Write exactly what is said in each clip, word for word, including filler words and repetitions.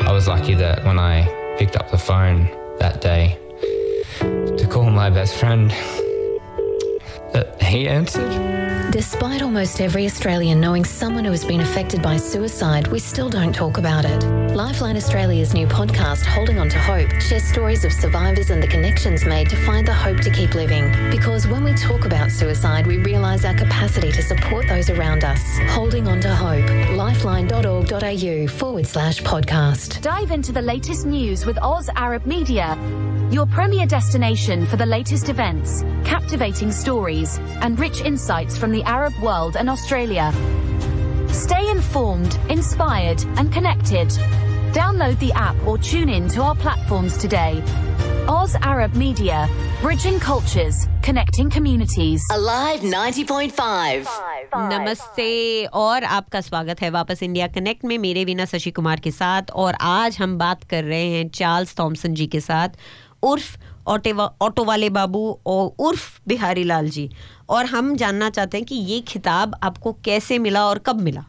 I was lucky that when I picked up the phone that day to call my best friend, that he answered. Despite almost every Australian knowing someone who has been affected by suicide, we still don't talk about it. Lifeline Australia's new podcast, Holding On to Hope, shares stories of survivors and the connections made to find the hope to keep living. Because when we talk about suicide, we realise our capacity to support those around us. Holding On to Hope. lifeline.org.au forward slash podcast. Dive into the latest news with Oz Arab Media, your premier destination for the latest events, captivating stories, and rich insights from the Arab world and Australia. Stay informed, inspired, and connected. Download the app or tune in to our platforms today. Oz Arab Media, bridging cultures, connecting communities. Alive ninety point five. नमस्ते और आपका स्वागत है वापस India connect में मेरे वीना शशि कुमार के साथ। और आज हम बात कर रहे हैं चार्ल्स थॉमसन जी के साथ, उर्फ ऑटो वाले बाबू और उर्फ बिहारी लाल जी। और हम जानना चाहते हैं कि ये खिताब आपको कैसे मिला और कब मिला।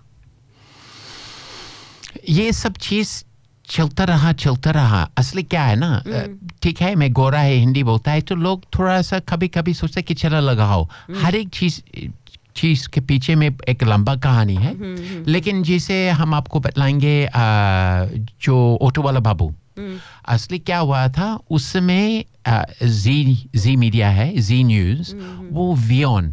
ये सब चीज चलता रहा चलता रहा असली क्या है ना, ठीक है मैं गोरा है हिंदी बोलता है तो लोग थोड़ा सा कभी कभी सोचते कि चला लगाओ। हर एक चीज चीज के पीछे में एक लंबा कहानी है, लेकिन जिसे हम आपको बतलाएंगे जो ऑटो वाला बाबू असली क्या हुआ था उस समय। जी जी मीडिया है, जी न्यूज़, वो वियन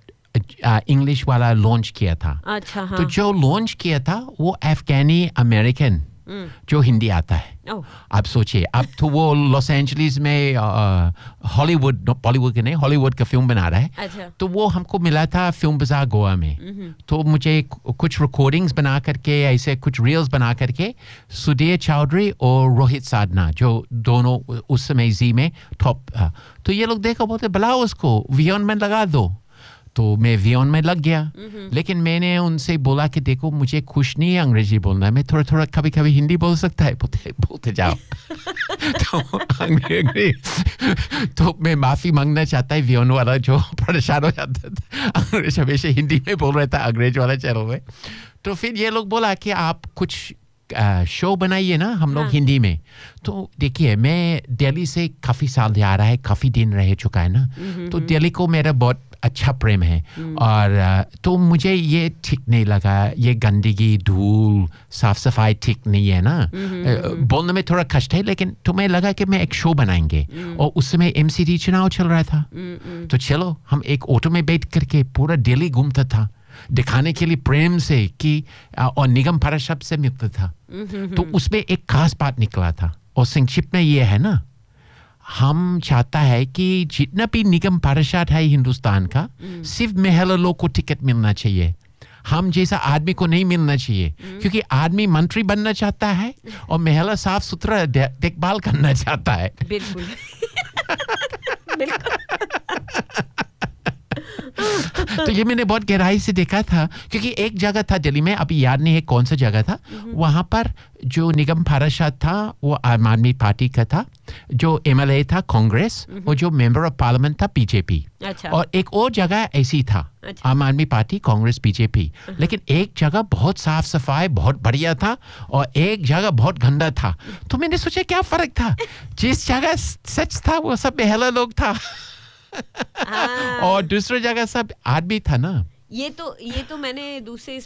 इंग्लिश वाला लॉन्च किया था। अच्छा, हाँ। तो जो लॉन्च किया था वो अफगानी अमेरिकन जो हिंदी आता है। आप सोचिए, अब तो वो लॉस एंजलिस में हॉलीवुड बॉलीवुड के नहीं हॉलीवुड का फिल्म बना रहा है। अच्छा। तो वो हमको मिला था फिल्म बाजार गोवा में। तो मुझे कुछ रिकॉर्डिंग्स बना करके ऐसे कुछ रील्स बना करके सुधीर चौधरी और रोहित साधना जो दोनों उस समय जी में टॉप, तो ये लोग देखो बोलते बुलाओ उसको वियन में लगा दो। तो मैं वियन में लग गया, लेकिन मैंने उनसे बोला कि देखो मुझे खुश नहीं है अंग्रेजी बोलना, मैं थोड़ा थोड़ा कभी कभी हिंदी बोल सकता है, बोलते बोलते जाओ। तो अंग्रेजी तो मैं माफ़ी मांगना चाहता है वियन वाला जो परेशान हो जाता था, अंग्रेज हमेशा हिंदी में बोल रहा था अंग्रेज वाला चैनल में। तो फिर ये लोग बोला कि आप कुछ शो बनाइए ना हम लोग हाँ। हिंदी में। तो देखिए मैं दिल्ली से काफ़ी साल जा रहा है, काफ़ी दिन रह चुका है ना, तो दिल्ली को मेरा बहुत अच्छा प्रेम है। और तो मुझे ये ठीक नहीं लगा, ये गंदगी धूल साफ सफाई ठीक नहीं है ना, बोलने में थोड़ा कष्ट है, लेकिन तुम्हें लगा कि मैं एक शो बनाएंगे। और उस समय एमसीडी चुनाव चल रहा था, तो चलो हम एक ऑटो में बैठ करके पूरा दिल्ली घूमता था दिखाने के लिए प्रेम से कि और निगम पाराशर से मिलता था। तो उसमें एक खास बात निकला था और संक्षिप्त में ये है ना, हम चाहता है कि जितना भी निगम पाराशर है हिंदुस्तान का सिर्फ महिला लोग को टिकट मिलना चाहिए, हम जैसा आदमी को नहीं मिलना चाहिए, क्योंकि आदमी मंत्री बनना चाहता है और महिला साफ सुथरा देखभाल करना चाहता है। बिल्कुल बिल्कुल। तो ये मैंने बहुत गहराई से देखा था, क्योंकि एक जगह था दिल्ली में, अभी याद नहीं है कौन सा जगह था, वहां पर जो निगम पाराशर था वो आम आदमी पार्टी का था, जो एमएलए था कांग्रेस, और जो मेंबर ऑफ पार्लियामेंट था बीजेपी। अच्छा। और एक और जगह ऐसी था। अच्छा। आम आदमी पार्टी कांग्रेस बीजेपी, लेकिन एक जगह बहुत साफ सफाई बहुत बढ़िया था और एक जगह बहुत गंदा था। तो मैंने सोचा क्या फर्क था, जिस जगह सच था वो सब बेहला लोग था और दूसरी जगह सब आदमी था ना। ये तो ये तो मैंने दूसरे इस